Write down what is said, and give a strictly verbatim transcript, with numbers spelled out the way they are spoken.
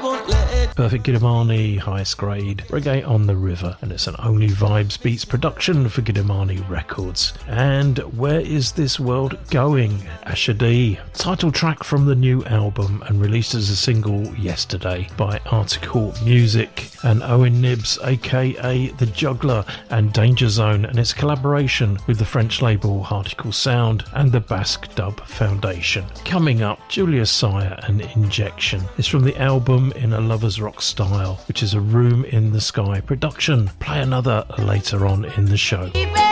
Perfect Giddimani, highest grade, Reggae on the River, and it's an Only Vibes Beats production for Giddimani Records. And Where Is This World Going? Asher D, title track from the new album and released as a single yesterday by Article Music, and Owen Nibbs aka The Juggler and Danger Zone, and its collaboration with the French label Article Sound and the Basque Dub Foundation. Coming up, Julius Sire and Injection. It's from the album In a Lover's Rock Style, which is a Room in the Sky production. Play another later on in the show.